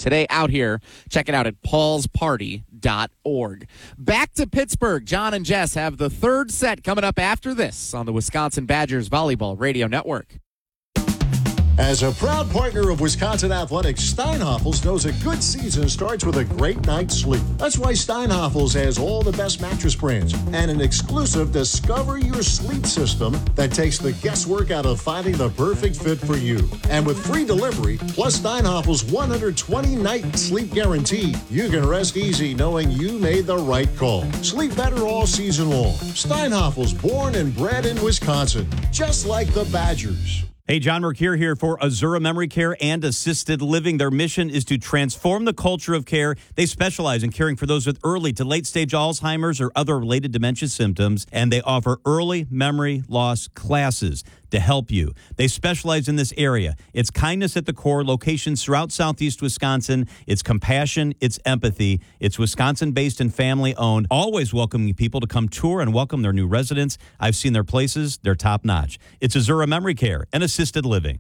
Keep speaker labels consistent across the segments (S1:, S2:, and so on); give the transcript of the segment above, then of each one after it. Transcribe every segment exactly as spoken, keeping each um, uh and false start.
S1: today out here. Check it out at pauls party dot org. Back to Pittsburgh. John and Jess have the third set coming up after this on the Wisconsin Badgers Volleyball Radio Network.
S2: As a proud partner of Wisconsin Athletics, Steinhoffels knows a good season starts with a great night's sleep. That's why Steinhoffels has all the best mattress brands and an exclusive Discover Your Sleep system that takes the guesswork out of finding the perfect fit for you. And with free delivery, plus Steinhoffels' one hundred twenty night sleep guarantee, you can rest easy knowing you made the right call. Sleep better all season long. Steinhoffels, born and bred in Wisconsin, just like the Badgers.
S3: Hey, John Mercure here for Azura Memory Care and Assisted Living. Their mission is to transform the culture of care. They specialize in caring for those with early to late-stage Alzheimer's or other related dementia symptoms, and they offer early memory loss classes to help you. They specialize in this area. It's kindness at the core, locations throughout southeast Wisconsin. It's compassion, it's empathy. It's Wisconsin-based and family-owned, always welcoming people to come tour and welcome their new residents. I've seen their places. They're top-notch. It's Azura Memory Care and Assisted Living.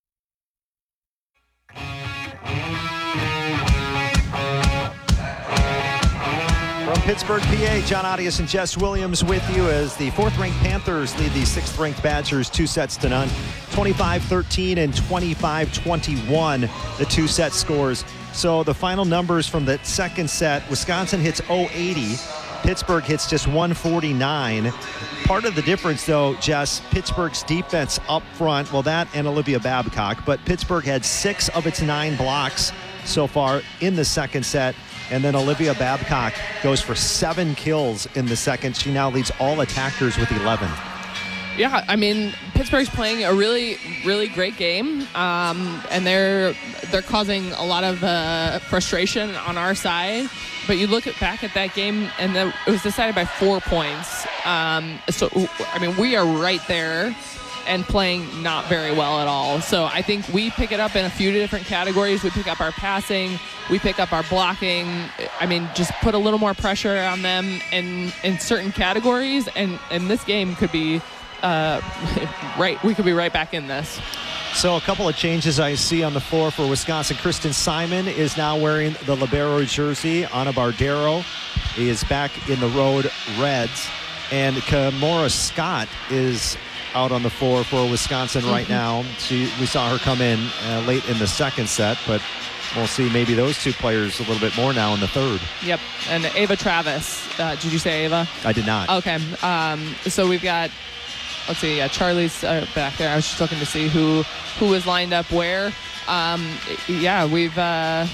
S4: From Pittsburgh, P A, John Audius and Jess Williams with you as the fourth-ranked Panthers lead the sixth-ranked Badgers two sets to none. twenty-five thirteen and twenty-five twenty-one, the two-set scores. So the final numbers from the second set, Wisconsin hits oh eighty. Pittsburgh hits just one forty-nine. Part of the difference, though, Jess, Pittsburgh's defense up front, well, that and Olivia Babcock, but Pittsburgh had six of its nine blocks so far in the second set. And then Olivia Babcock goes for seven kills in the second. She now leads all attackers with eleven.
S5: Yeah, I mean, Pittsburgh's playing a really, really great game, um, and they're they're causing a lot of uh, frustration on our side. But you look at, back at that game, and the, it was decided by four points. Um, so, I mean, we are right there and playing not very well at all. So I think we pick it up in a few different categories. We pick up our passing, we pick up our blocking. I mean, just put a little more pressure on them in, in certain categories, and, and this game could be uh, right. We could be right back in this.
S4: So a couple of changes I see on the floor for Wisconsin. Kristen Simon is now wearing the libero jersey. Ana Bardero is back in the road reds. And Kimora Scott is out on the floor for Wisconsin right now. She, we saw her come in uh, late in the second set, but we'll see maybe those two players a little bit more now in the third.
S5: Yep, and Ava Travis. Uh, did you say Ava?
S4: I did not.
S5: Okay, um, so we've got, let's see, yeah, Charlie's uh, back there. I was just looking to see who who was lined up where. Um, yeah, we've... Uh,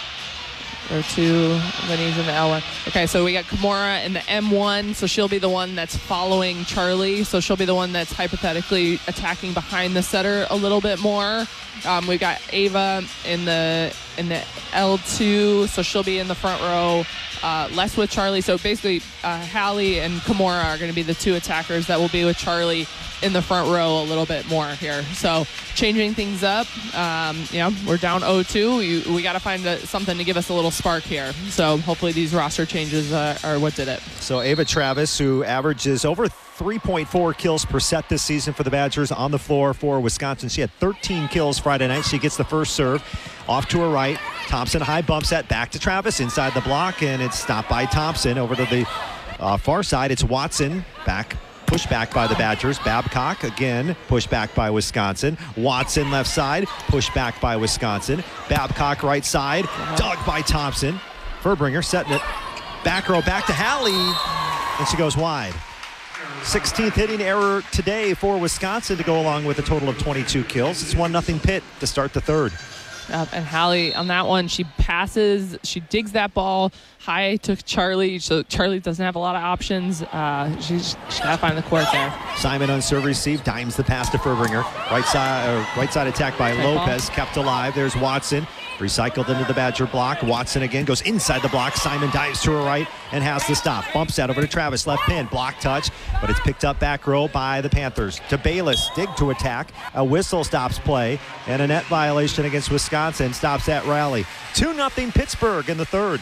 S5: There are two, Lenny's in the L one. Okay, so we got Kimora in the M one, so she'll be the one that's following Charlie. So she'll be the one that's hypothetically attacking behind the setter a little bit more. Um, we got Ava in the in the L two, so she'll be in the front row, uh, less with Charlie. So basically, uh, Hallie and Kimora are going to be the two attackers that will be with Charlie in the front row a little bit more here. So changing things up. Um, you know, we're down oh two. You, we got to find a, something to give us a little spark here. So hopefully these roster changes uh, are what did it.
S4: So Ava Travis, who averages over three point four kills per set this season for the Badgers on the floor for Wisconsin. She had thirteen kills Friday night. She gets the first serve off to her right. Thompson high bump set back to Travis inside the block, and it's stopped by Thompson. Over to the uh, far side, it's Watson back. Pushed back by the Badgers. Babcock again pushed back by Wisconsin. Watson left side, pushed back by Wisconsin. Babcock right side, dug by Thompson. Furbringer setting it. Back row back to Hallie, and she goes wide. sixteenth hitting error today for Wisconsin to go along with a total of twenty-two kills. It's one nothing Pitt to start the third.
S5: Uh, and Hallie on that one, she passes, she digs that ball high to Charlie, so Charlie doesn't have a lot of options. Uh, she's she's got to find the court there.
S4: Simon on serve receive, dimes the pass to Furbringer. Right side, uh, right side attack by
S5: Okay,
S4: Lopez,
S5: ball.
S4: kept alive. There's Watson. Recycled into the Badger block. Watson again goes inside the block. Simon dives to her right and has the stop. Bumps that over to Travis. Left pin. Block touch. But it's picked up back row by the Panthers. To Bayless. Dig to attack. A whistle stops play. And a net violation against Wisconsin stops that rally. two nothing Pittsburgh in the third.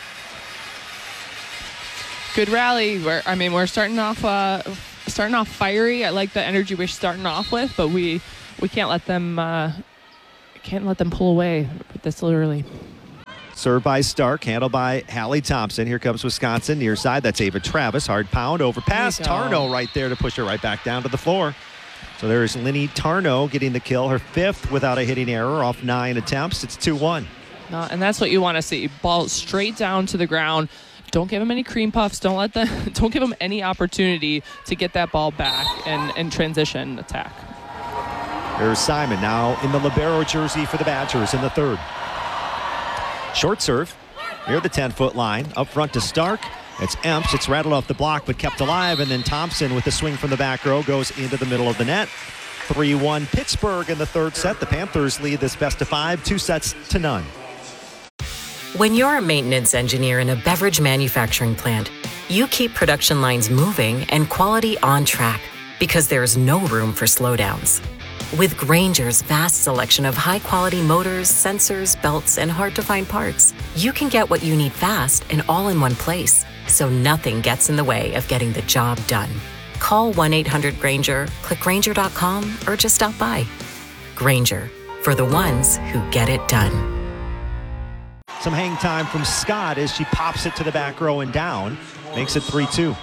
S5: Good rally. We're, I mean, we're starting off uh, starting off fiery. I like the energy we're starting off with, but we we can't let them... Uh, Can't let them pull away this early.
S4: Served by Stark, handled by Hallie Thompson. Here comes Wisconsin, near side. That's Ava Travis. Hard pound, over pass.
S5: There you go.
S4: Tarnow right there to push her right back down to the floor. So there's Linny Tarnow getting the kill, her fifth without a hitting error off nine attempts. It's two one.
S5: Uh, and that's what you want to see. Ball straight down to the ground. Don't give them any cream puffs. Don't let them. Don't give them any opportunity to get that ball back and, and transition attack.
S4: There's Simon now in the libero jersey for the Badgers in the third. Short serve near the ten-foot line. Up front to Stark. It's Emps. It's rattled off the block but kept alive. And then Thompson with the swing from the back row goes into the middle of the net. three one Pittsburgh in the third set. The Panthers lead this best of five, two sets to none.
S6: When you're a maintenance engineer in a beverage manufacturing plant, you keep production lines moving and quality on track because there's no room for slowdowns. With Grainger's vast selection of high-quality motors, sensors, belts, and hard-to-find parts, you can get what you need fast and all in one place, so nothing gets in the way of getting the job done. Call one eight hundred Grainger, click Grainger dot com, or just stop by. Grainger, for the ones who get it done.
S4: Some hang time from Scott as she pops it to the back row and down. Makes it three two.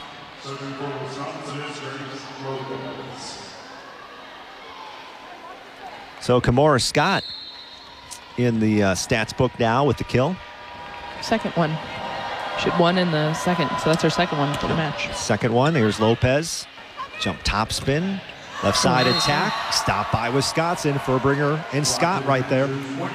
S4: So Kimora Scott in the uh, stats book now with the kill.
S5: Second one. She had one in the second, so that's her second one for the match.
S4: Second one, there's Lopez. Jump top spin. Left side attack. Stop by Wisconsin. Furbringer and Scott right there.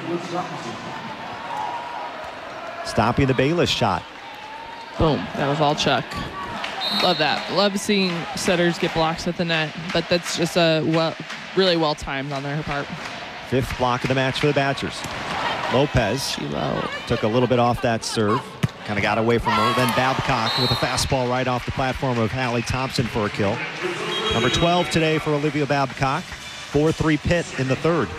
S4: Stopping the Bayless shot.
S5: Boom. That was all Chuck. Love that. Love seeing setters get blocks at the net, but that's just a well, really well timed on their part.
S4: Fifth block of the match for the Badgers. Lopez
S5: She low.
S4: took a little bit off that serve. Kind of got away from her. Then Babcock with a fastball right off the platform of Hallie Thompson for a kill. Number twelve today for Olivia Babcock. four three Pitt in the third.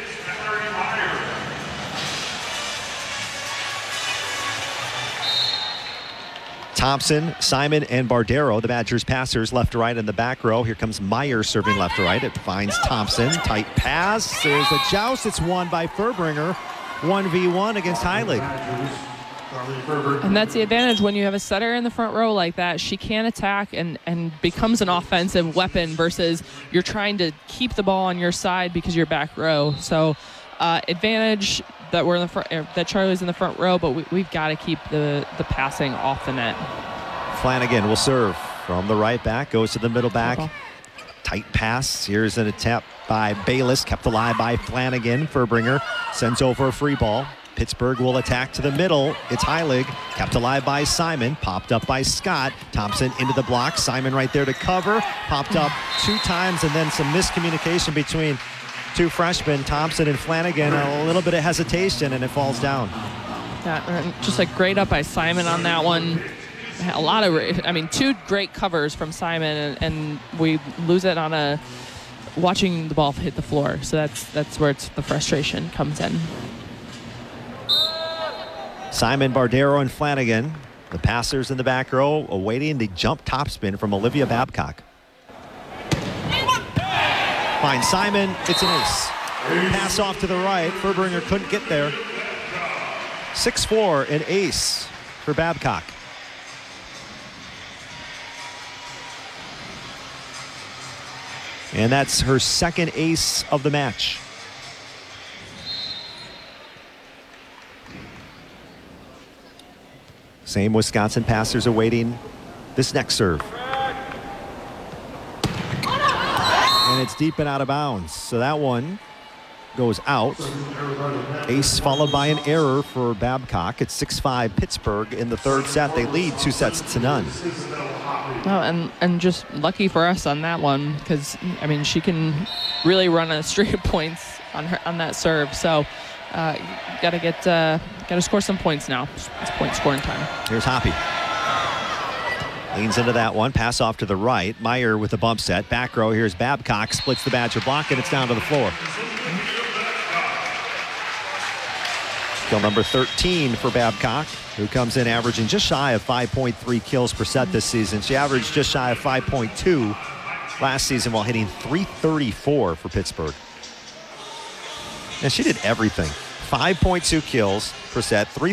S4: Thompson, Simon, and Bardero, the Badgers passers left to right in the back row. Here comes Meyer serving left to right. It finds Thompson. Tight pass. There's a joust. It's won by Furbringer. one v one against Heilig.
S5: And that's the advantage when you have a setter in the front row like that. She can attack and, and becomes an offensive weapon versus you're trying to keep the ball on your side because you're back row. So uh, advantage that we're in the front, that Charlie's in the front row, but we, we've got to keep the, the passing off the net.
S4: Flanagan will serve from the right back, goes to the middle back.
S5: Ball.
S4: Tight pass. Here's an attempt by Bayless, kept alive by Flanagan. Furbringer sends over a free ball. Pittsburgh will attack to the middle. It's Heilig, kept alive by Simon, popped up by Scott. Thompson into the block. Simon right there to cover. Popped up two times and then some miscommunication between two freshmen, Thompson and Flanagan. A little bit of hesitation and it falls down.
S5: Yeah, just like great up by Simon on that one. A lot of, I mean, two great covers from Simon, and, and we lose it on a watching the ball hit the floor. So that's that's where it's, the frustration comes in.
S4: Simon, Bardero, and Flanagan, the passers in the back row, awaiting the jump topspin from Olivia Babcock. Finds Simon, it's an ace. Pass off to the right, Furbringer couldn't get there. six four, an ace for Babcock. And that's her second ace of the match. Same Wisconsin passers awaiting this next serve. And it's deep and out of bounds. So that one goes out. Ace followed by an error for Babcock. It's six five Pittsburgh in the third set. They lead two sets to none.
S5: Oh, and and just lucky for us on that one because I mean she can really run a streak of points on her on that serve. So uh, gotta get uh, gotta score some points now. It's point scoring time.
S4: Here's Hoppy. Leans into that one. Pass off to the right. Meyer with the bump set. Back row. Here's Babcock. Splits the Badger block and it's down to the floor. Kill number thirteen for Babcock, who comes in averaging just shy of five point three kills per set this season. She averaged just shy of five point two last season while hitting three thirty-four for Pittsburgh. And she did everything. five point two kills per set, three